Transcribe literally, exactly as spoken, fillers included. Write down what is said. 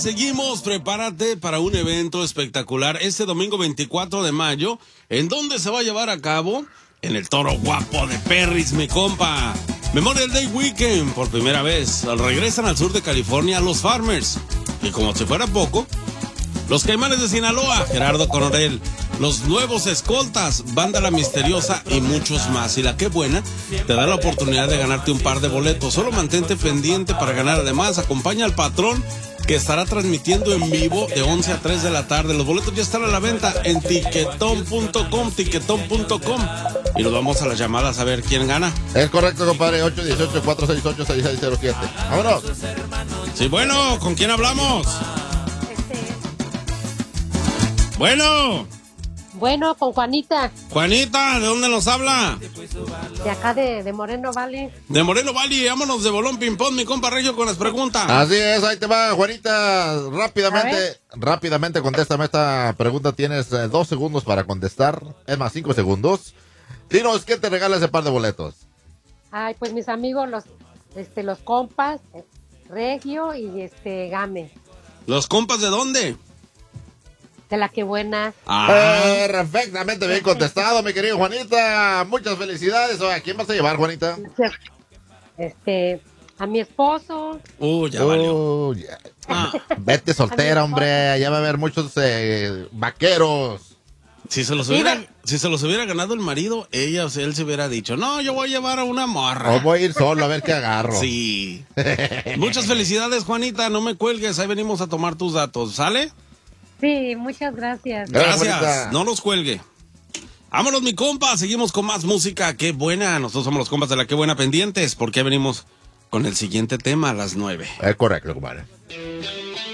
Seguimos, prepárate para un evento espectacular este domingo veinticuatro de mayo. ¿En dónde se va a llevar a cabo? En el Toro Guapo de Perris, mi compa. Memorial Day Weekend, por primera vez. Regresan al sur de California los Farmers. Y como si fuera poco, los Caimanes de Sinaloa, Gerardo Coronel, los Nuevos Escoltas, Banda La Misteriosa y muchos más. Y la que buena te da la oportunidad de ganarte un par de boletos. Solo mantente pendiente para ganar. Además, acompaña al patrón que estará transmitiendo en vivo de once a tres de la tarde. Los boletos ya están a la venta en tiquetón punto com, tiquetón punto com. Y nos vamos a las llamadas a ver quién gana. Es correcto, compadre. ocho uno ocho, cuatro seis ocho, seis seis cero siete. Vámonos. Sí, bueno, ¿con quién hablamos? Bueno. Bueno, con Juanita. Juanita, ¿de dónde nos habla? De acá de, de Moreno Valley. De Moreno Valley, vámonos de bolón ping-pong, mi compa Regio, con las preguntas. Así es, ahí te va, Juanita. Rápidamente, rápidamente contéstame esta pregunta. Tienes eh, dos segundos para contestar. Es más, cinco segundos. Dinos, ¿qué te regala ese par de boletos? Ay, pues mis amigos, los este, los compas, eh, Regio y este Game. ¿Los compas de dónde? De la que buena. Ah. Perfectamente bien contestado, mi querido Juanita. Muchas felicidades. ¿A quién vas a llevar, Juanita? Este, a mi esposo. Uh, ya valió. Uh, ya. Ah. Vete soltera, hombre. Allá va a haber muchos eh, vaqueros. Si se los hubiera, si se los hubiera ganado el marido, ella o sea, él se hubiera dicho, no, yo voy a llevar a una morra. O voy a ir solo a ver qué agarro. Sí. Muchas felicidades, Juanita. No me cuelgues. Ahí venimos a tomar tus datos. ¿Sale? Sí, muchas gracias. Gracias. Gracias. No nos cuelgue. Vámonos, mi compa. Seguimos con más música. Qué buena. Nosotros somos los compas de la Qué Buena pendientes, porque venimos con el siguiente tema a las nueve. Es correcto, compadre.